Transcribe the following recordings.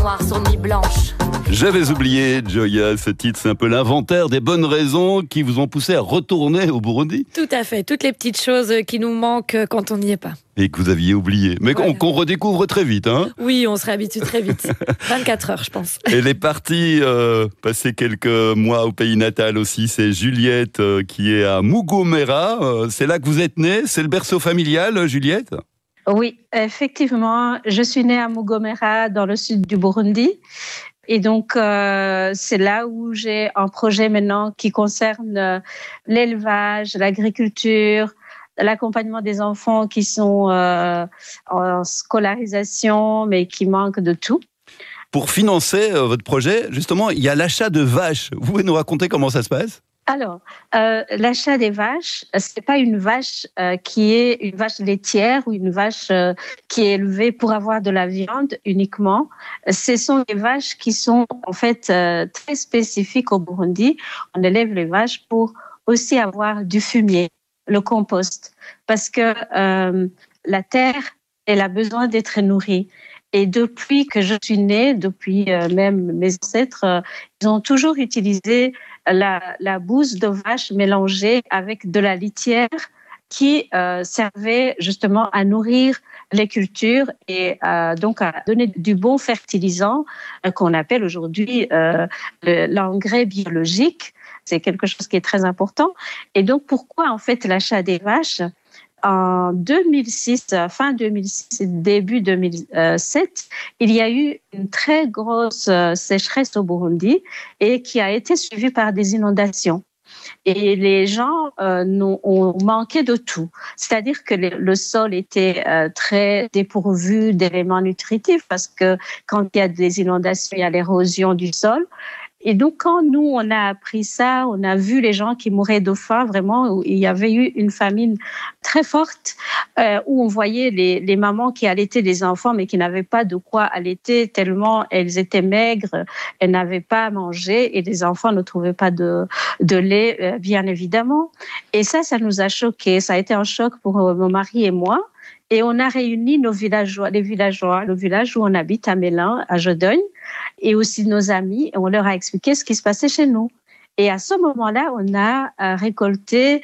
noire sur nuit blanche. J'avais oublié, Joya, ce titre, c'est un peu l'inventaire des bonnes raisons qui vous ont poussé à retourner au Burundi. Tout à fait, toutes les petites choses qui nous manquent quand on n'y est pas. Et que vous aviez oublié, mais Voilà. qu'on redécouvre très vite, hein. Oui, on se réhabitue très vite. 24 heures, je pense. Elle est partie passer quelques mois au pays natal aussi. C'est Juliette qui est à Mugomera. C'est là que vous êtes née. C'est le berceau familial, Juliette? Oui, effectivement. Je suis née à Mugomera, dans le sud du Burundi. Et donc, c'est là où j'ai un projet maintenant qui concerne l'élevage, l'agriculture, l'accompagnement des enfants qui sont en scolarisation, mais qui manquent de tout. Pour financer votre projet, justement, il y a l'achat de vaches. Vous pouvez nous raconter comment ça se passe? Alors, l'achat des vaches, c'est pas une vache qui est une vache laitière ou une vache qui est élevée pour avoir de la viande uniquement. Ce sont des vaches qui sont en fait très spécifiques au Burundi. On élève les vaches pour aussi avoir du fumier, le compost, parce que la terre, elle a besoin d'être nourrie. Et depuis que je suis née, depuis même mes ancêtres, ils ont toujours utilisé la bouse de vache mélangée avec de la litière qui servait justement à nourrir les cultures et donc à donner du bon fertilisant qu'on appelle aujourd'hui l'engrais biologique. C'est quelque chose qui est très important. Et donc, pourquoi en fait l'achat des vaches ? En 2006, fin 2006 et début 2007, il y a eu une très grosse sécheresse au Burundi et qui a été suivie par des inondations. Et les gens ont manqué de tout. C'est-à-dire que le sol était très dépourvu d'éléments nutritifs parce que quand il y a des inondations, il y a l'érosion du sol. Et donc, quand nous, on a appris ça, on a vu les gens qui mouraient de faim, vraiment, où il y avait eu une famine très forte, où on voyait les mamans qui allaitaient les enfants, mais qui n'avaient pas de quoi allaiter, tellement elles étaient maigres, elles n'avaient pas à manger, et les enfants ne trouvaient pas de lait, bien évidemment. Et ça nous a choqués. Ça a été un choc pour mon mari et moi. Et on a réuni nos villageois, le village où on habite à Mélin, à Jodogne, et aussi nos amis, et on leur a expliqué ce qui se passait chez nous. Et à ce moment-là, on a récolté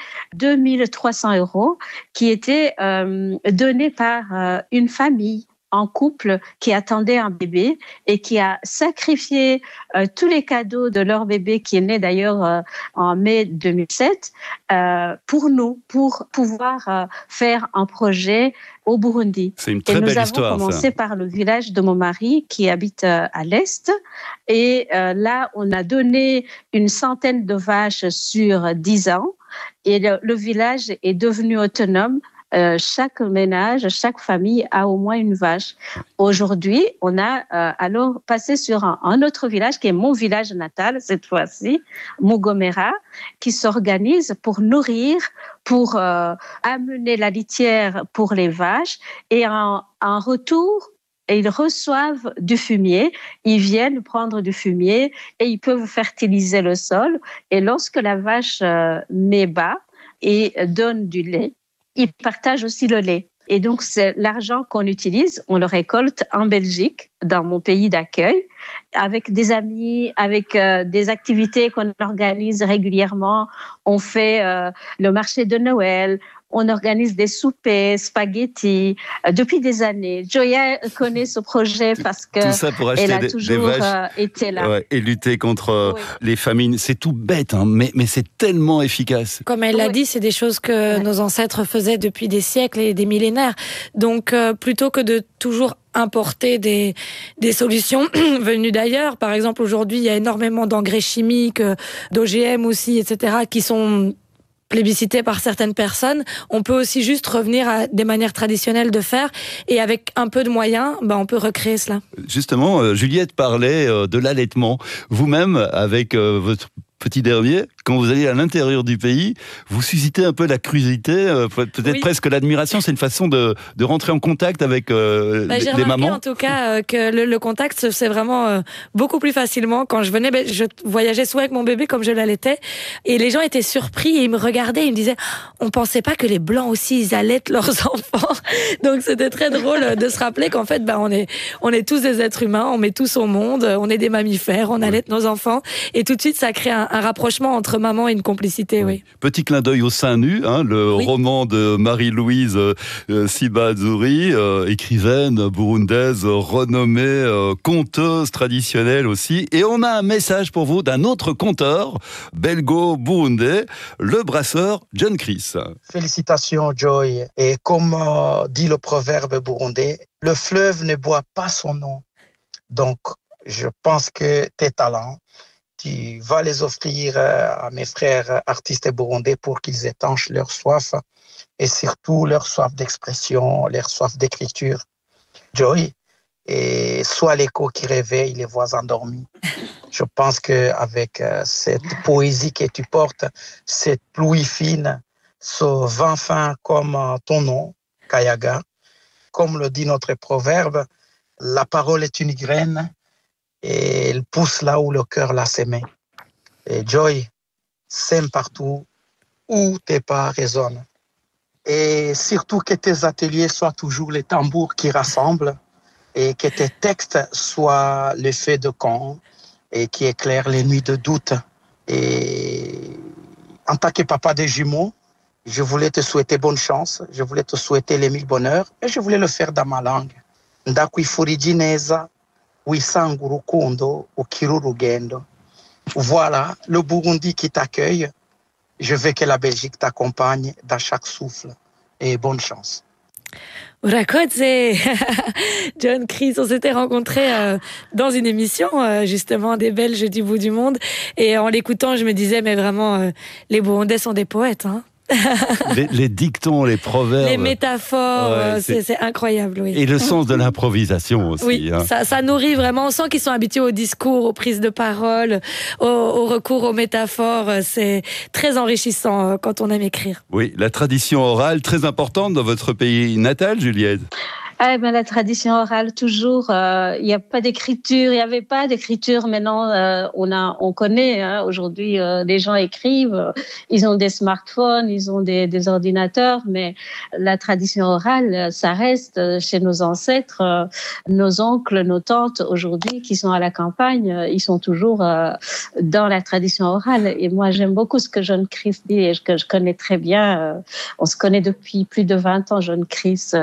2300 € qui étaient donnés par une famille en couple qui attendait un bébé et qui a sacrifié tous les cadeaux de leur bébé qui est né d'ailleurs en mai 2007 pour nous, pour pouvoir faire un projet au Burundi. C'est une très belle histoire, ça. Nous avons commencé par le village de mon mari qui habite à l'est et là, on a donné une centaine de vaches sur 10 ans et le village est devenu autonome. Chaque ménage, chaque famille a au moins une vache. Aujourd'hui, on a alors passé sur un autre village qui est mon village natal, cette fois-ci, Mugomera, qui s'organise pour nourrir, pour amener la litière pour les vaches et en retour, ils reçoivent du fumier, ils viennent prendre du fumier et ils peuvent fertiliser le sol. Et lorsque la vache met bas et donne du lait, ils partagent aussi le lait. Et donc, c'est l'argent qu'on utilise, on le récolte en Belgique, dans mon pays d'accueil, avec des amis, avec des activités qu'on organise régulièrement. On fait le marché de Noël, on organise des soupers, spaghettis, depuis des années. Joya connaît ce projet parce que tout ça pour acheter elle a des toujours vaches, été là. Ouais, et lutter contre les famines. C'est tout bête, hein, mais c'est tellement efficace. Comme elle l'a dit, c'est des choses que nos ancêtres faisaient depuis des siècles et des millénaires. Donc, plutôt que de toujours importer des solutions venues d'ailleurs, par exemple, aujourd'hui, il y a énormément d'engrais chimiques, d'OGM aussi, etc., qui sont plébiscité par certaines personnes, on peut aussi juste revenir à des manières traditionnelles de faire et avec un peu de moyens, on peut recréer cela. Justement, Juliette parlait de l'allaitement. Vous-même, avec votre petit dernier, quand vous allez à l'intérieur du pays, vous suscitez un peu la curiosité, peut-être presque l'admiration. C'est une façon de rentrer en contact avec les mamans. J'ai remarqué en tout cas que le contact se faisait vraiment beaucoup plus facilement. Quand je venais, je voyageais souvent avec mon bébé comme je l'allaitais, et les gens étaient surpris et ils me regardaient, ils me disaient « On pensait pas que les Blancs aussi, ils allaitent leurs enfants ». Donc c'était très drôle de se rappeler qu'en fait, on est tous des êtres humains, on met tous au monde, on est des mammifères, on allaite nos enfants, et tout de suite ça crée un rapprochement entre maman et une complicité. Oui. Petit clin d'œil au sein nu, le roman de Marie-Louise Sibazouri, écrivaine burundaise renommée, conteuse traditionnelle aussi. Et on a un message pour vous d'un autre conteur belgo-burundais, le brasseur John Chris. Félicitations Joy. Et comme dit le proverbe burundais, le fleuve ne boit pas son nom. Donc, je pense que tes talents, tu vas les offrir à mes frères artistes burundais pour qu'ils étanchent leur soif et surtout leur soif d'expression, leur soif d'écriture. Joy, et sois l'écho qui réveille les voix endormies. Je pense qu'avec cette poésie que tu portes, cette pluie fine, ce vent fin comme ton nom, Kayaga, comme le dit notre proverbe, la parole est une graine et elle pousse là où le cœur l'a sémé. Et Joy, sème partout où tes pas résonnent. Et surtout que tes ateliers soient toujours les tambours qui rassemblent et que tes textes soient le feu de camp et qui éclairent les nuits de doute. Et en tant que papa des jumeaux, je voulais te souhaiter bonne chance, je voulais te souhaiter les 1000 bonheurs et je voulais le faire dans ma langue. Ndakwifurije neza, wisangu rukundo, ukiru rugendo. Voilà le Burundi qui t'accueille. Je veux que la Belgique t'accompagne dans chaque souffle. Et bonne chance. Urakoze. John Chris, on s'était rencontrés dans une émission justement des Belges du bout du monde, et en l'écoutant je me disais mais vraiment les Burundais sont des poètes, hein. Les dictons, les proverbes, les métaphores, c'est incroyable. Oui. Et le sens de l'improvisation aussi. Oui, ça nourrit vraiment. On sent qu'ils sont habitués au discours, aux prises de parole, au recours aux métaphores. C'est très enrichissant quand on aime écrire. Oui, la tradition orale, très importante dans votre pays natal, Juliette. La tradition orale, toujours, il n'y a pas d'écriture, il n'y avait pas d'écriture. Maintenant, on connaît, aujourd'hui, les gens écrivent, ils ont des smartphones, ils ont des ordinateurs, mais la tradition orale, ça reste chez nos ancêtres, nos oncles, nos tantes, aujourd'hui, qui sont à la campagne, ils sont toujours dans la tradition orale. Et moi, j'aime beaucoup ce que John Chris dit et que je connais très bien. On se connaît depuis plus de 20 ans, John Chris.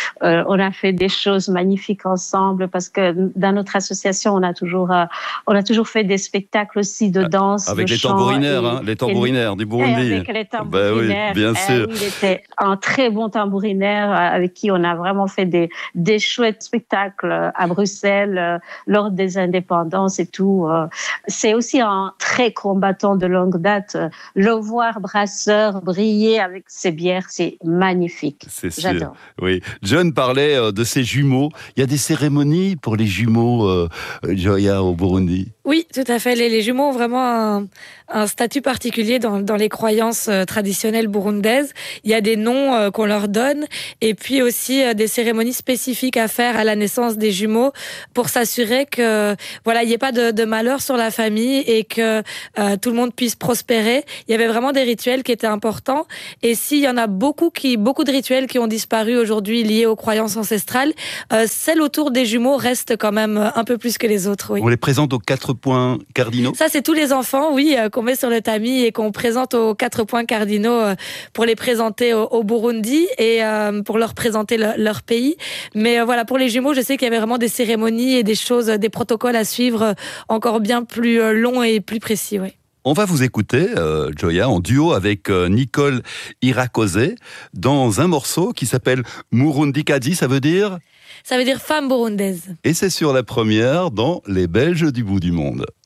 On a fait des choses magnifiques ensemble parce que dans notre association, on a toujours fait des spectacles aussi de danse, avec de les tambourinaires, les tambourinaires du Burundi. Avec les tambourinaires. Oui, bien sûr. Il était un très bon tambourinaire avec qui on a vraiment fait des chouettes spectacles à Bruxelles lors des indépendances et tout. C'est aussi un très combattant de longue date. Le voir brasseur briller avec ses bières, c'est magnifique. C'est sûr. J'adore. Oui. John parlait de ses jumeaux. Il y a des cérémonies pour les jumeaux, Joya, au Burundi. Oui, tout à fait. Les jumeaux ont vraiment un statut particulier dans les croyances traditionnelles burundaises. Il y a des noms qu'on leur donne et puis aussi des cérémonies spécifiques à faire à la naissance des jumeaux pour s'assurer que il n'y ait pas de malheur sur la famille et que tout le monde puisse prospérer. Il y avait vraiment des rituels qui étaient importants, et s'il y en a beaucoup de rituels qui ont disparu aujourd'hui liés aux croyances ancestrales, celle autour des jumeaux reste quand même un peu plus que les autres. Oui. On les présente aux 4 points cardinaux. Ça, c'est tous les enfants, oui, qu'on met sur le tamis et qu'on présente aux 4 points cardinaux pour les présenter au Burundi et pour leur présenter leur pays. Mais pour les jumeaux, je sais qu'il y avait vraiment des cérémonies et des choses, des protocoles à suivre encore bien plus longs et plus précis, oui. On va vous écouter, Joya, en duo avec Nicole Irakoze, dans un morceau qui s'appelle Murundikazi, ça veut dire femme burundaise. Et c'est sur la première dans Les Belges du bout du monde.